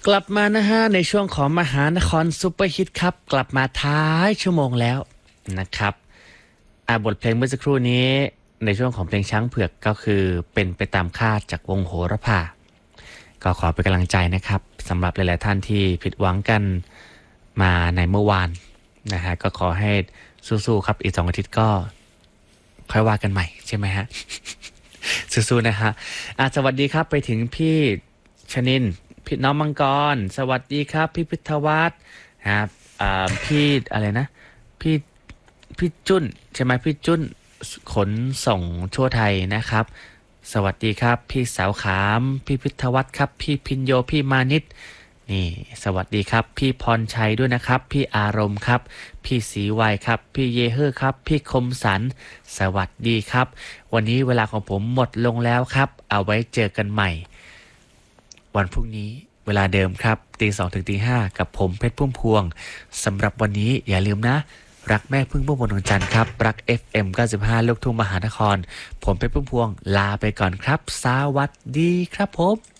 กลับมานะฮะในช่วงของมหานครซุปเปอร์ฮิตครับกลับมาท้ายชั่วโมงแล้วนะครับบทเพลงเมื่อสักครู่นี้ในช่วงของเพลงช้างเผือกก็คือเป็นไปตามคาดจากวงโหระพาก็ขอเป็นกำลังใจนะครับสำหรับหลายๆท่านที่ผิดหวังกันมาในเมื่อวานนะฮะก็ขอให้สู้ๆครับอีก2 อาทิตย์ก็ค่อยว่ากันใหม่ใช่ไหมฮะ สู้ๆนะฮะสวัสดีครับไปถึงพี่ชนินพี่น้องมังกรสวัสดีครับพี่พิทวัฒน์ครับพี่อะไรนะพี่พี่จุ้นใช่ไหมพี่จุ้นขนส่งทั่วไทยนะครับสวัสดีครับพี่สาวขามพี่พิทวัฒน์ครับพี่พินโยพี่มานิตนี่สวัสดีครับพี่พรชัยด้วยนะครับพี่อารมณ์ครับพี่ศรีวัยครับพี่เยเฮอร์ครับพี่คมสันสวัสดีครับวันนี้เวลาของผมหมดลงแล้วครับเอาไว้เจอกันใหม่วันพรุ่งนี้เวลาเดิมครับตี 2 ถึงตี 5กับผมเพชรพุ่มพวงสำหรับวันนี้อย่าลืมนะรักแม่พึ่งพุ่มพวงดวงจันทร์ครับรัก FM 95ลูกทุ่งมหานครผมเพชรพุ่มพวงลาไปก่อนครับสวัสดีครับผม